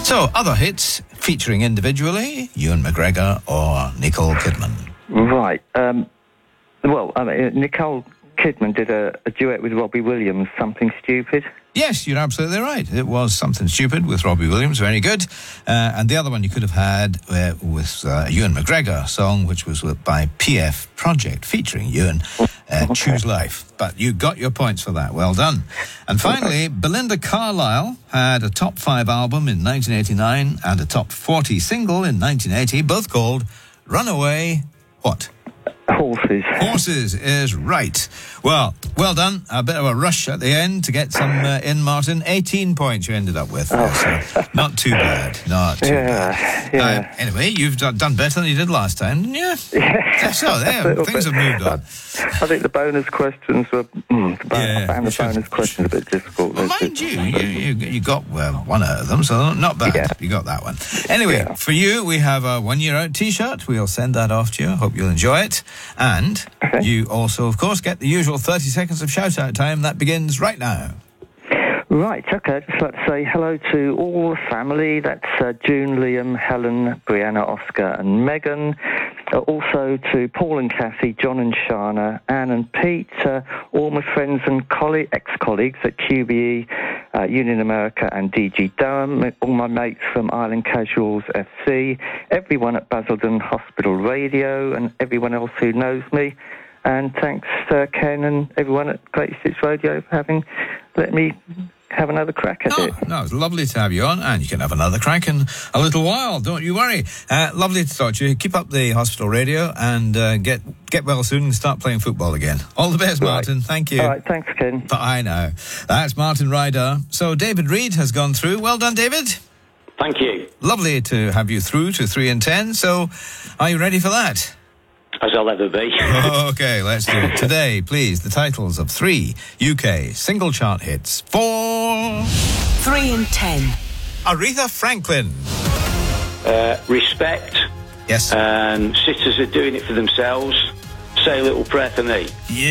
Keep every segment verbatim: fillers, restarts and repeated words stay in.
So, other hits featuring individually, Ewan McGregor or Nicole Kidman. Right. Um, well, I mean, Nicole Kidman did a, a duet with Robbie Williams, Something Stupid. Yes, you're absolutely right. It was Something Stupid with Robbie Williams, very good. Uh, and the other one you could have had uh, with uh, Ewan McGregor song, which was with, by P F Project, featuring Ewan, uh, okay. Choose Life. But you got your points for that. Well done. And finally, Belinda Carlisle had a top five album in nineteen eighty-nine and a top forty single in nineteen eighty, both called Runaway What? Horses. Horses is right. Well, well done. A bit of a rush at the end to get some uh, in, Martin. eighteen points you ended up with. Oh. So not too bad. Not too yeah, bad. Yeah. Uh, anyway, you've done better than you did last time, didn't you? Yeah. So there, things bit. have moved on. I think the bonus questions were... Mm, the bon- yeah, I found the sure. bonus questions a bit difficult. Well, mind you, you, you, you got well, one out of them, so not bad. Yeah. You got that one. Anyway, yeah. For you, we have a one-year-out T-shirt. We'll send that off to you. Hope you'll enjoy it. And okay. You also, of course, get the usual thirty seconds of shout-out time. That begins right now. Right, okay. I'd just like to say hello to all the family. That's uh, June, Liam, Helen, Brianna, Oscar and Megan. Uh, also to Paul and Kathy, John and Shana, Anne and Pete, uh, all my friends and coll- ex-colleagues at Q B E, uh, Union America and D G Durham, all my mates from Island Casuals F C, everyone at Basildon Hospital Radio and everyone else who knows me. And thanks, uh, Ken and everyone at Great Six Radio for having let me have another crack at no, it. No, it's lovely to have you on, and you can have another crack in a little while, don't you worry. Uh, lovely to talk to you. Keep up the hospital radio and uh, get get well soon and start playing football again. All the best, Martin. Right. Thank you. All right, thanks, Ken. Bye now. That's Martin Ryder. So David Reed has gone through. Well done, David. Thank you. Lovely to have you through to three and ten. So are you ready for that? As I'll ever be. Okay, let's do it. Today, please, the titles of three U K single chart hits for... Three and ten. Aretha Franklin. Uh, respect. Yes. Um, sisters are doing it for themselves. Say a little prayer for me.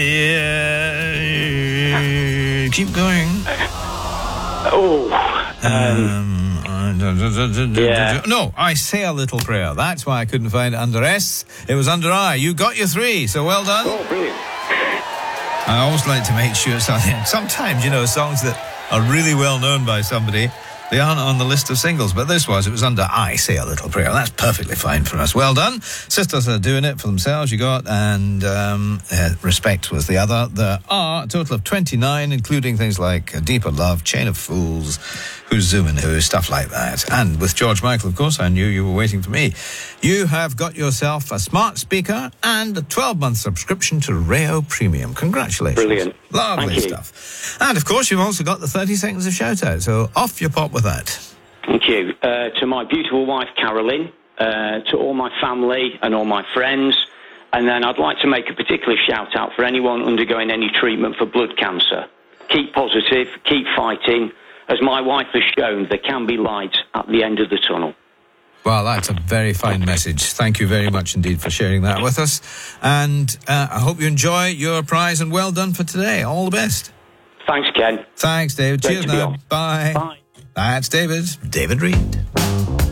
Yeah. Keep going. Oh. Um... um Yeah. No, I say a little prayer. That's why I couldn't find it under S. It was under I. You got your three, so well done. Oh, brilliant. I always like to make sure something. Sometimes, you know, songs that are really well known by somebody, they aren't on the list of singles, but this was. It was under I Say a Little Prayer. That's perfectly fine for us. Well done. Sisters are doing it for themselves, you got, and um, uh, Respect was the other. There are a total of twenty-nine, including things like uh, Deeper Love, Chain of Fools, Who's Zooming Who, stuff like that. And with George Michael, of course, I knew you were waiting for me. You have got yourself a smart speaker and a twelve-month subscription to Rayo Premium. Congratulations. Brilliant. Lovely Thank stuff. And, of course, you've also got the thirty seconds of shout-out, so off you pop with that. Thank you. Uh, to my beautiful wife, Carolyn, uh, to all my family and all my friends, and then I'd like to make a particular shout-out for anyone undergoing any treatment for blood cancer. Keep positive, keep fighting. As my wife has shown, there can be light at the end of the tunnel. Well, that's a very fine message. Thank you very much indeed for sharing that with us. And uh, I hope you enjoy your prize, and well done for today. All the best. Thanks, Ken. Thanks, David. Great Cheers to be now. on. Bye. Bye. That's David. David Reed.